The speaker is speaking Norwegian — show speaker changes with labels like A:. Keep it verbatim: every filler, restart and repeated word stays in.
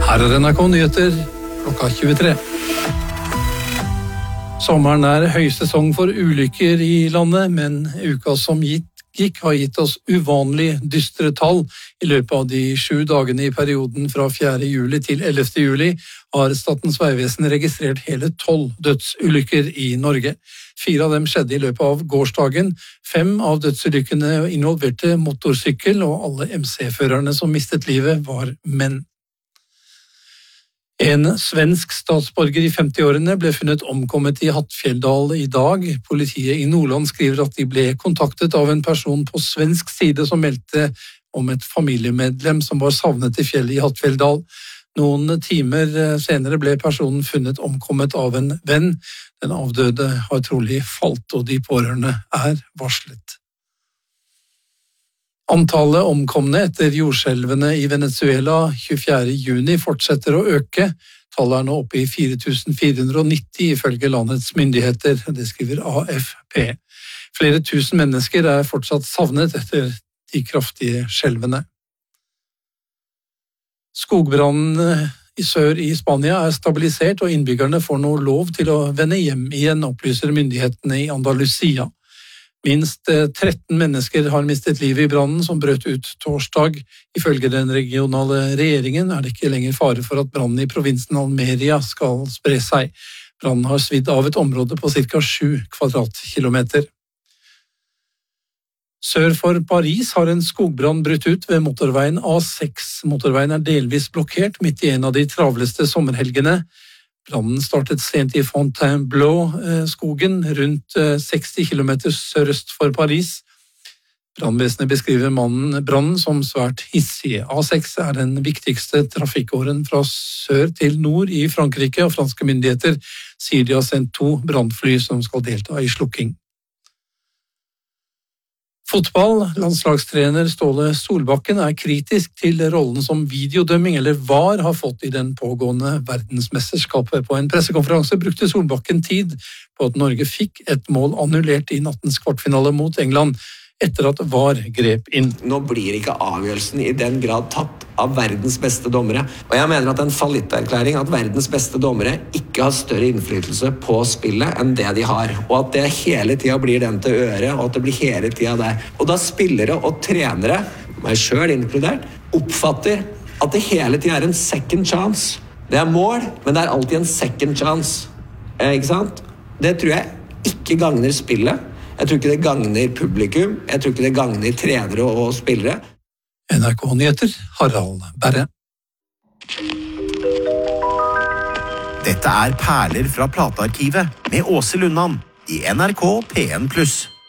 A: Her er N R K Nyheter klokka tjuetre. Sommeren er høysesong for ulykker i landet, men uka som gikk har gitt oss uvanlig dystre tall. I løpet av de sju dagene i perioden fra fjerde juli til ellevte juli har Statens vegvesen registrert hele tolv dødsulykker i Norge. Fire av dem skjedde i løpet av gårsdagen. Fem av dødsulykkene involverte motorsykkel, og alle M C-førerne som mistet livet var menn. En svensk statsborger i femtiårene ble funnet omkommet i Hattfjelldal i dag. Politiet i Nordland skriver at de ble kontaktet av en person på svensk side som meldte om et familiemedlem som var savnet i fjellet i Hattfjelldal. Noen timer senere ble personen funnet omkommet av en venn. Den avdøde har trolig falt, og de pårørende er varslet. Antallet omkomne etter jordskjelvene i Venezuela tjuefjerde juni fortsetter å øke. Tallet er nå oppe i fire tusen fire hundre nitti ifølge landets myndigheter, det skriver A F P. Flere tusen mennesker er fortsatt savnet etter de kraftige skjelvene. Skogbrannene i sør i Spania er stabilisert, og innbyggerne får nå lov til å vende hjem igjen, opplyser myndighetene i Andalusia. Minst tretten mennesker har mistet livet i brannen som brøt ut torsdag. Ifølge den regionale regjeringen er det ikke lenger fare for at brannen i provinsen Almeria skal spre seg. Brannen har svidd av et område på ca. sju kvadratkilometer. Sør for Paris har en skogbrann brutt ut ved motorveien A seks. Motorveien er delvis blokkert midt i en av de travleste sommerhelgene. Brannen startet sent i Fontainebleau-skogen, rundt seksti kilometer sørøst for Paris. Brannvesenet beskriver mannen brannen som svært hissig. A seks er den viktigste trafikkåren fra sør til nord i Frankrike, og franske myndigheter sier de har sendt to brannfly som skal delta i slukking. Fotball, landslagstrener Ståle Solbakken er kritisk til rollen som videodømming eller V A R har fått i den pågående verdensmesterskapet. På en pressekonferanse brukte Solbakken tid på at Norge fikk et mål annullert i nattens kvartfinale mot England etter at V A R grep inn.
B: Nå blir ikke avgjørelsen i den grad tatt av verdens beste dommere. Og jeg mener at en fallitterklæring at verdens beste dommere ikke har større innflytelse på spillet enn det de har. Og at det hele tiden blir den til øre, og at det blir hele tiden der. Og da spillere og trenere, meg selv inkludert, oppfatter at det hele tiden er en second chance. Det er mål, men det er alltid en second chance. Eh, ikke sant? Det tror jeg ikke gagner spillet. Jeg tror ikke det gagner publikum, jeg tror ikke det gagner trenere og spillere.
A: N R K Nyheter, Harald Berre.
C: Dette er Perler fra platearkivet med Åse Lundan i N R K P en pluss.